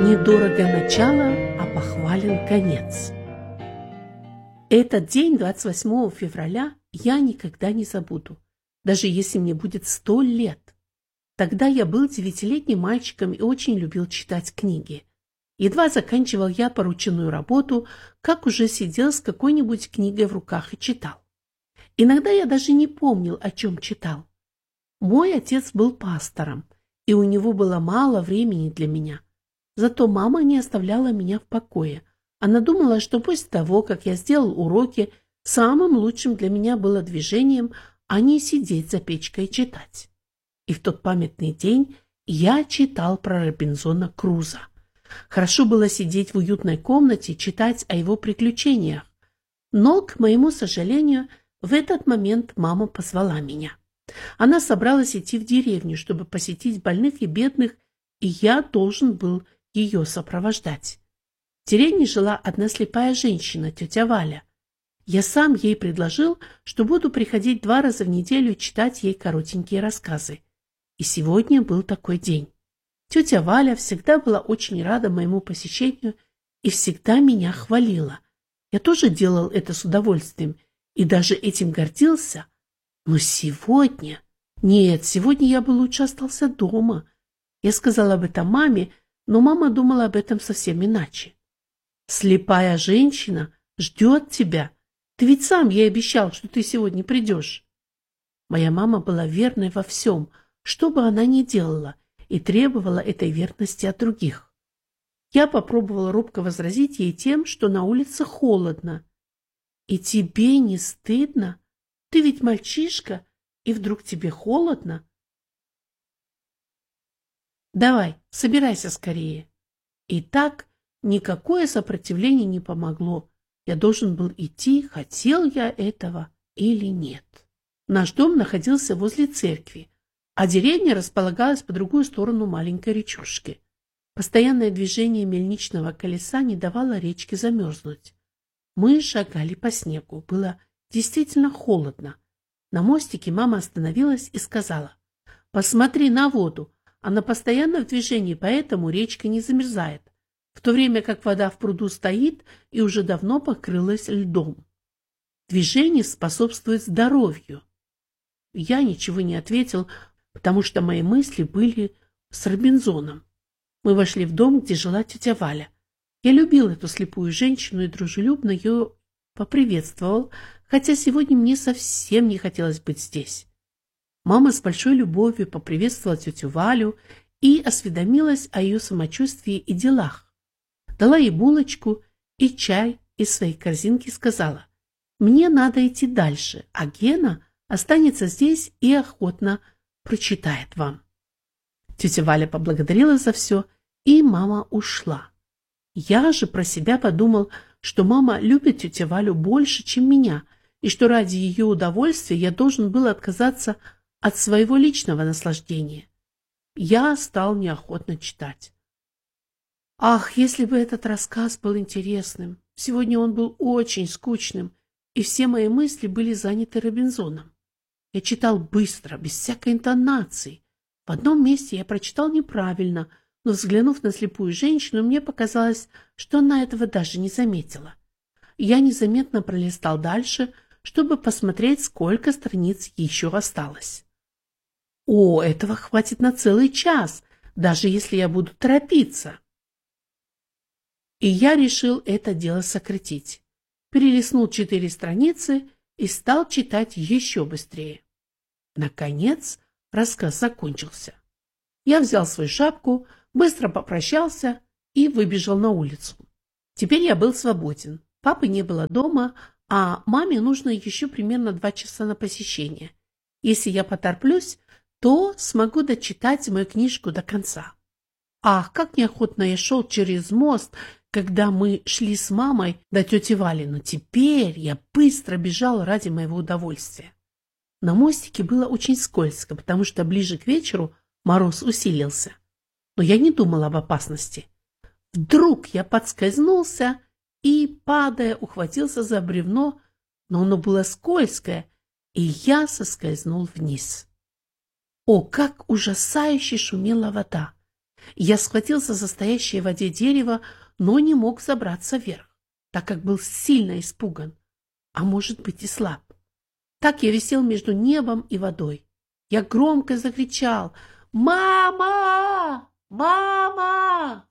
Недорого начало, а похвален конец. Этот день, 28 февраля, я никогда не забуду, даже если мне будет 100 лет. Тогда я был 9-летним мальчиком и очень любил читать книги. Едва заканчивал я порученную работу, как уже сидел с какой-нибудь книгой в руках и читал. Иногда я даже не помнил, о чем читал. Мой отец был пастором, и у него было мало времени для меня. Зато мама не оставляла меня в покое. Она думала, что после того, как я сделал уроки, самым лучшим для меня было движением, а не сидеть за печкой и читать. И в тот памятный день я читал про Робинзона Круза. Хорошо было сидеть в уютной комнате и читать о его приключениях. Но, к моему сожалению, в этот момент мама позвала меня. Она собралась идти в деревню, чтобы посетить больных и бедных, и я должен был ее сопровождать. В деревне жила одна слепая женщина, тетя Валя. Я сам ей предложил, что буду приходить 2 раза в неделю и читать ей коротенькие рассказы. И сегодня был такой день. Тетя Валя всегда была очень рада моему посещению и всегда меня хвалила. Я тоже делал это с удовольствием и даже этим гордился. Но сегодня... Нет, сегодня я бы лучше остался дома. Я сказала об этом маме, но мама думала об этом совсем иначе. Слепая женщина ждет тебя. Ты ведь сам ей обещал, что ты сегодня придешь. Моя мама была верной во всем, что бы она ни делала, и требовала этой верности от других. Я попробовала робко возразить ей тем, что на улице холодно. И тебе не стыдно? Ты ведь мальчишка, и вдруг тебе холодно? Давай, собирайся скорее. И так никакое сопротивление не помогло. Я должен был идти, хотел я этого или нет. Наш дом находился возле церкви, а деревня располагалась по другую сторону маленькой речушки. Постоянное движение мельничного колеса не давало речке замерзнуть. Мы шагали по снегу. Было действительно холодно. На мостике мама остановилась и сказала: «Посмотри на воду. Она постоянно в движении, поэтому речка не замерзает, в то время как вода в пруду стоит и уже давно покрылась льдом. Движение способствует здоровью». Я ничего не ответил, потому что мои мысли были с Робинзоном. Мы вошли в дом, где жила тетя Валя. Я любил эту слепую женщину и дружелюбно ее поприветствовал, хотя сегодня мне совсем не хотелось быть здесь. Мама с большой любовью поприветствовала тетю Валю и осведомилась о ее самочувствии и делах. Дала ей булочку и чай из своей корзинки и сказала: «Мне надо идти дальше, а Гена останется здесь и охотно прочитает вам». Тетя Валя поблагодарила за все, и мама ушла. Я же про себя подумал, что мама любит тетю Валю больше, чем меня, и что ради ее удовольствия я должен был отказаться от своего личного наслаждения. Я стал неохотно читать. Ах, если бы этот рассказ был интересным! Сегодня он был очень скучным, и все мои мысли были заняты Робинзоном. Я читал быстро, без всякой интонации. В одном месте я прочитал неправильно, но, взглянув на слепую женщину, мне показалось, что она этого даже не заметила. Я незаметно пролистал дальше, чтобы посмотреть, сколько страниц еще осталось. О, этого хватит на целый час, даже если я буду торопиться. И я решил это дело сократить. Перелистнул 4 страницы и стал читать еще быстрее. Наконец, рассказ закончился. Я взял свою шапку, быстро попрощался и выбежал на улицу. Теперь я был свободен. Папы не было дома, а маме нужно еще примерно 2 часа на посещение. Если я потороплюсь, то смогу дочитать мою книжку до конца. Ах, как неохотно я шел через мост, когда мы шли с мамой до тети Вали, но теперь я быстро бежал ради моего удовольствия. На мостике было очень скользко, потому что ближе к вечеру мороз усилился. Но я не думал об опасности. Вдруг я подскользнулся и, падая, ухватился за бревно, но оно было скользкое, и я соскользнул вниз. О, как ужасающе шумела вода! Я схватился за стоящее в воде дерево, но не мог забраться вверх, так как был сильно испуган, а может быть и слаб. Так я висел между небом и водой. Я громко закричал: «Мама! Мама!»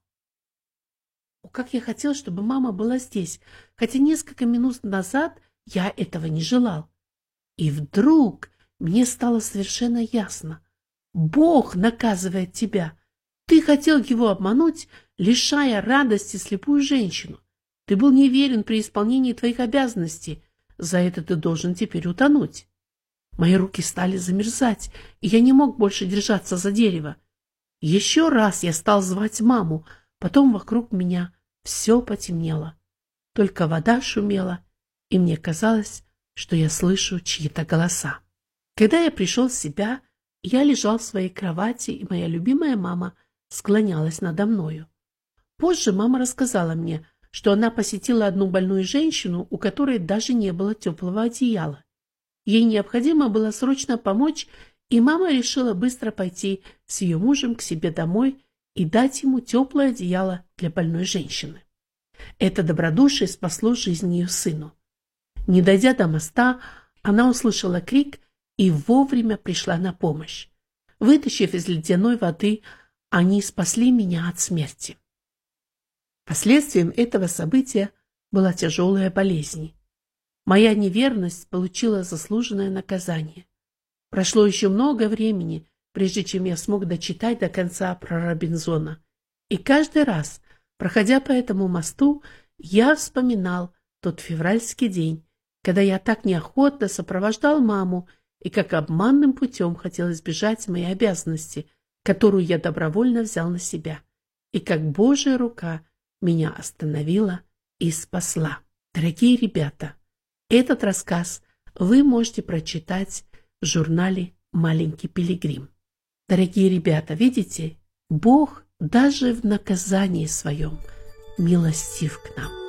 О, как я хотел, чтобы мама была здесь, хотя несколько минут назад я этого не желал. И вдруг мне стало совершенно ясно: Бог наказывает тебя. Ты хотел его обмануть, лишая радости слепую женщину. Ты был неверен при исполнении твоих обязанностей. За это ты должен теперь утонуть. Мои руки стали замерзать, и я не мог больше держаться за дерево. Еще раз я стал звать маму, потом вокруг меня все потемнело. Только вода шумела, и мне казалось, что я слышу чьи-то голоса. Когда я пришел в себя, я лежал в своей кровати, и моя любимая мама склонялась надо мною. Позже мама рассказала мне, что она посетила одну больную женщину, у которой даже не было теплого одеяла. Ей необходимо было срочно помочь, и мама решила быстро пойти с ее мужем к себе домой и дать ему теплое одеяло для больной женщины. Это добродушие спасло жизнь ее сыну. Не дойдя до моста, она услышала крик и вовремя пришла на помощь. Вытащив из ледяной воды, они спасли меня от смерти. Последствием этого события была тяжелая болезнь. Моя неверность получила заслуженное наказание. Прошло еще много времени, прежде чем я смог дочитать до конца про Робинзона. И каждый раз, проходя по этому мосту, я вспоминал тот февральский день, когда я так неохотно сопровождал маму и как обманным путем хотел избежать моей обязанности, которую я добровольно взял на себя, и как Божья рука меня остановила и спасла. Дорогие ребята, этот рассказ вы можете прочитать в журнале «Маленький пилигрим». Дорогие ребята, видите, Бог даже в наказании своем милостив к нам.